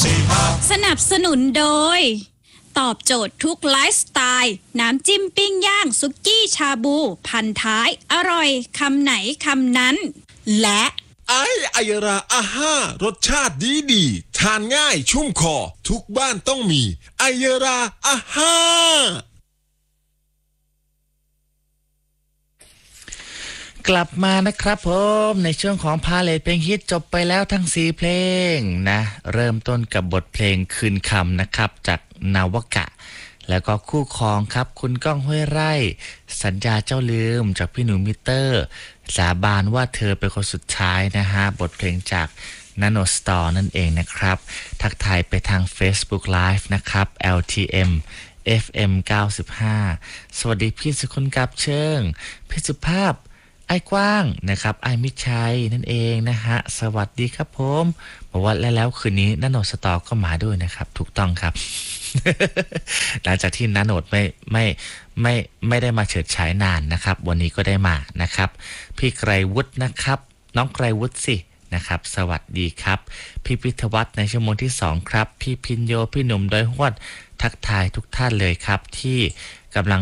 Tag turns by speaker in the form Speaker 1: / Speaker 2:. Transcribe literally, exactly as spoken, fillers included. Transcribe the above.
Speaker 1: สนับสนุนโดยตอบโจทย์ทุกไลฟ์สไตล์น้ำจิ้มปิ้งย่างสุกี้ชาบูพันท้ายอร่อยคำไหนคำนั้นและ
Speaker 2: ไอไอยราอาห้ารสชาติดีดีทานง่ายชุ่มคอทุกบ้านต้องมีไอยราอาห้
Speaker 3: ากลับมานะครับผมในช่วงของพาเลทเพลงฮิตจบไปแล้วทั้งสี่เพลงนะเริ่มต้นกับบทเพลงคืนคำนะครับจากนาวกะแล้วก็คู่ครองครับคุณก้องห้วยไร่สัญญาเจ้าลืมจากพี่หนูมิเตอร์สาบานว่าเธอเป็นคนสุดท้ายนะฮะบทเพลงจากนาโนสตอร์นั่นเองนะครับทักทายไปทาง Facebook Live นะครับ แอล ที เอ็ม เอฟ เอ็ม เก้าสิบห้าสวัสดีพี่สุคนกับเชิงพี่สุภาพไอ้กว้างนะครับไอ้มิชัยนั่นเองนะฮะสวัสดีครับผมบอกว่าแล้วแล้วคืนนี้นาโนสตอร์ก็มาด้วยนะครับถูกต้องครับ หลังจากที่นาโนดไม่ไม่ไม่ไม่ได้มาเฉิดฉายนานนะครับวันนี้ก็ได้มานะครับพี่ไกรวุฒินะครับน้องไกรวุฒิสินะครับสวัสดีครับพี่พิทวัฒน์ในชั่วโมงที่สองครับพี่พินโยพี่หนุ่มดอยฮวดทักทายทุกท่านเลยครับที่กำลัง